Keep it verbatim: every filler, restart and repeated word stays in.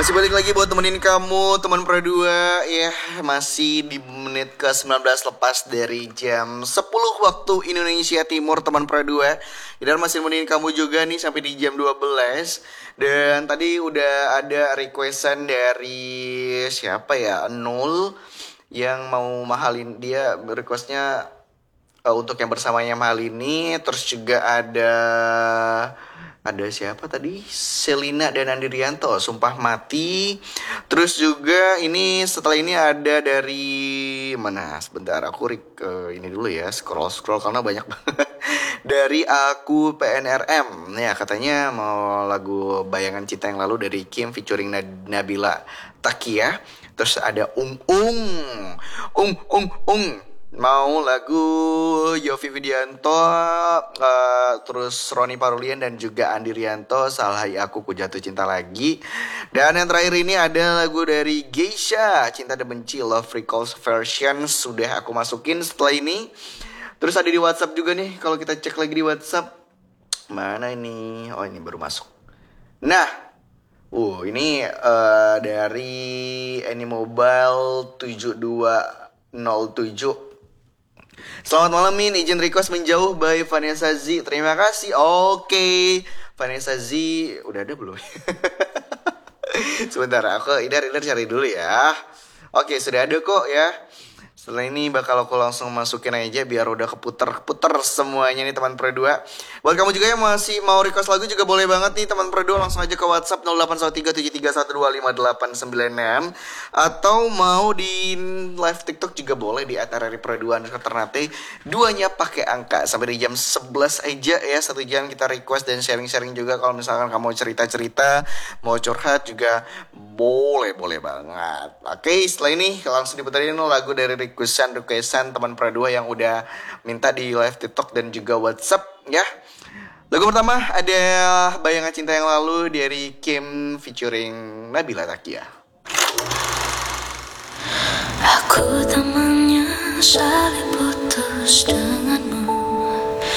Masih balik lagi buat temenin kamu, teman Pro dua. Ya, masih di menit ke sembilan belas lepas dari jam sepuluh waktu Indonesia Timur, teman Pro dua. Dan masih nemenin kamu juga nih sampai di jam dua belas. Dan tadi udah ada requestan dari siapa ya, Nul, yang mau mahalin. Dia requestnya uh, untuk yang bersamanya mahal ini. Terus juga ada ada siapa tadi? Selina dan Andirianto, Sumpah Mati. Terus juga ini setelah ini ada dari mana? Sebentar aku rik uh, ini dulu ya, scroll scroll karena banyak banget. Dari aku P N R M. Ya, katanya mau lagu Bayangan Cinta Yang Lalu dari Kim featuring Nabila Takia. Terus ada Ung Ung. Ung Ung Ung. Mau lagu Yovie Widianto, uh, terus Roni Parulian dan juga Andi Rianto, Salahai Aku Ku Jatuh Cinta Lagi. Dan yang terakhir ini ada lagu dari Geisha, Cinta dan Benci Love Recalls version, sudah aku masukin setelah ini. Terus ada di WhatsApp juga nih, kalau kita cek lagi di WhatsApp. Mana ini? Oh, ini baru masuk. Nah, uh ini uh, dari Animobile tujuh dua nol tujuh. Selamat malam Min, izin request Menjauh by Vanessa Z. Terima kasih. Oke, okay. Vanessa Z udah ada belum? Sebentar, aku idar-idar cari dulu ya. Oke, okay, sudah ada kok ya. Setelah ini bakal aku langsung masukin aja biar udah keputer-keputer semuanya nih teman Pro dua. Buat kamu juga yang masih mau request lagu juga boleh banget nih teman Pro dua, langsung aja ke WhatsApp nol delapan satu tiga tujuh tiga satu dua lima delapan sembilan enam. Atau mau di live TikTok juga boleh di at r r pro dua underscore ternate. Duanya pakai angka sampai di jam sebelas aja ya. Satu jam kita request dan sharing-sharing juga. Kalau misalkan kamu mau cerita-cerita, mau curhat juga boleh, boleh banget. Oke, setelah ini langsung diputerin lagu dari requestan requestan teman Pro dua yang udah minta di live TikTok dan juga WhatsApp ya. Lagu pertama ada Bayangan Cinta Yang Lalu dari Kim featuring Nabila Takia. Aku tak menyesali putus dan